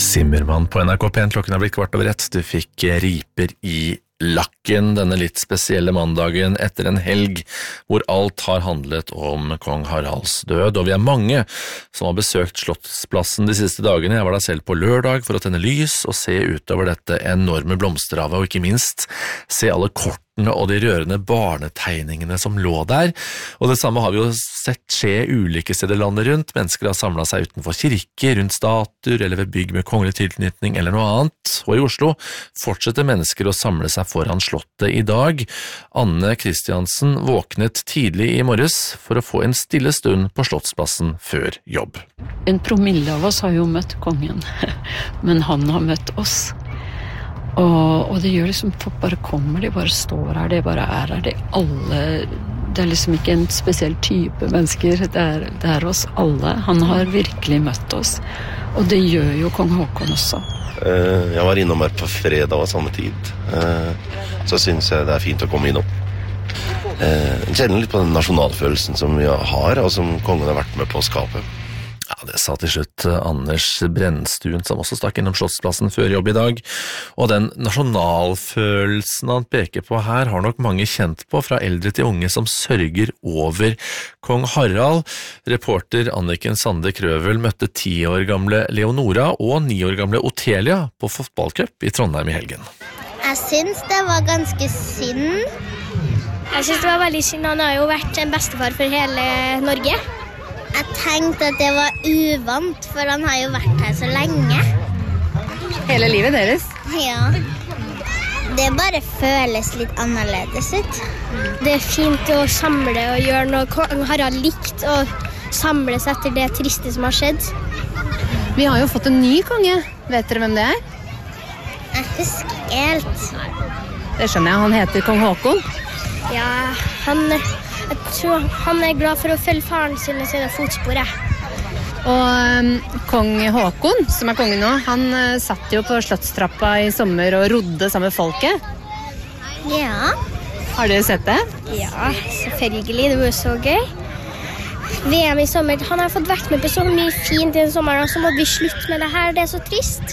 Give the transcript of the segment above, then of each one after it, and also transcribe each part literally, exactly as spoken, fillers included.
Zimmermann på N R K P en, klokken har blitt kvart over ett. Du fikk Riper i lakken denne litt spesielle mandagen etter en helg hvor alt har handlet om kong Haralds død, og vi er mange som har besøkt Slottsplassen de siste dagene. Jeg var der selv på lørdag for å tenne lys og se utover dette enorme blomsterhavet, og ikke minst se alle kortene og de rørende barnetegningene som lå der. Og det samme har vi jo sett skje ulike steder landet rundt. Mennesker har samlet seg utenfor kirker, rundt statuer eller ved bygg med kongelig tilknytning eller noe annet. Og i Oslo fortsetter mennesker å samle seg foran slottet i dag. Anne Kristiansen våknet tidlig i morges for å få en stille stund på Slottsplassen før jobb. En promille av oss har jo møtt kongen, men han har møtt oss. Og, og det gjør liksom, folk bare kommer, de bare står her, de bare er her, de alle, det er liksom ikke en spesiell type mennesker, det er, det er oss alle. Han har virkelig møtt oss, og det gjør jo kong Håkon også. Jeg var innom her på fredag og samme tid, så synes jeg det er fint å komme innom. Jeg kjenner litt på den nasjonalfølelsen som vi har, og som kongen har vært med på å skape. Ja, det sa til slutt Anders Brennstuen, som også stakk innom Slottsplassen før jobb i dag. Og den nasjonalfølelsen han peker på her har nok mange kjent på, fra eldre til unge som sørger over kong Harald. Reporter Anniken Sande Krøvel møtte ti år gamle Leonora og ni år gamle Otelia på fotballcup i Trondheim i helgen. Jeg synes det var ganske synd. Jeg synes det var veldig synd. Han har jo vært en bestefar for hele Norge. Jeg tenkte at det var uvant, for han har jo vært her så lenge. Hele livet deres? Ja. Det bare føles litt annerledes ut. Det er fint å samle og gjøre noe kong Harald likt, og samles etter det triste som har skjedd. Vi har jo fått en ny konge. Vet dere hvem det er? Jeg husker helt. Det skjønner jeg, han heter kong Håkon. Ja, han... Jeg tror han er glad for å følge faren sin og sine fotspor. Og um, kong Håkon, som er kongen nå, han uh, satt jo på Slottstrappa i sommer og rodde sammen med folket. Ja. Har dere sett det? Ja, selvfølgelig. Det var så gøy. V M i sommer. Han har fått vært med på så mye fint i en sommer, og så må vi slutte med det her. Det er så trist.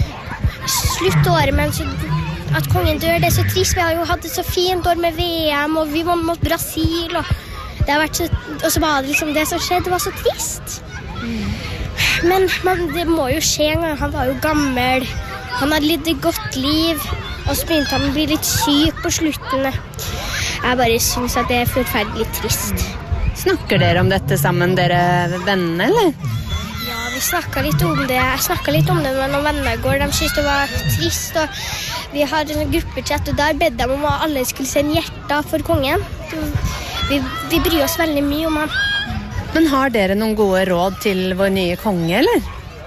Slutt året, men så... At kongen dør, det er så trist. Vi har jo hatt et så fint år med V M, og vi var mot Brasil, og det har vært så, og så var det liksom det som skjedde, det var så trist. Mm. Men man, det må jo skje en gang. Han var jo gammel, han hadde litt et godt liv, og så begynte han å bli litt syk på slutten. Jeg bare synes at det er forferdelig trist. Snakker dere om dette sammen, dere vennene, eller? Ja, vi snakket litt om det. Jeg snakket litt om det med noen venner i går. De synes det var trist, og vi har en gruppechat, og der bedde de om at alle skulle sende hjerter for kongen. Vi, vi bryr oss veldig mye om han. Men har dere noen gode råd til vår nye konge, eller?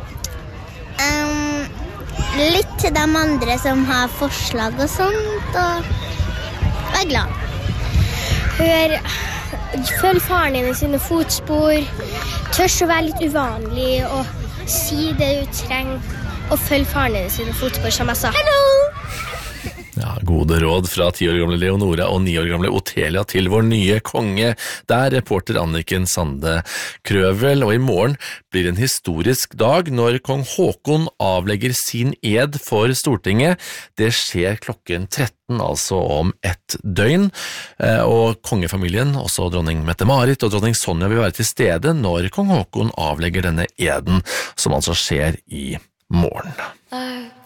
Um, litt til de andre som har forslag og sånt, og vær glad. Hør, følg faren din i sine fotspor, tørs å være litt uvanlig, og si det du trenger, og følg faren din i sine fotspor, som jeg sa. Hello! Ja, gode råd fra ti år gamle Leonora og ni år gamle Otelia til vår nye konge. Der reporter Anniken Sande Krøvel, og i morgen blir en historisk dag når kong Håkon avlegger sin ed for Stortinget. Det skjer klokken tretten, altså om ett døgn, og kongefamilien, også dronning Mette-Marit og dronning Sonja, vil være til stede når kong Håkon avlegger denne eden, som altså skjer i morgen.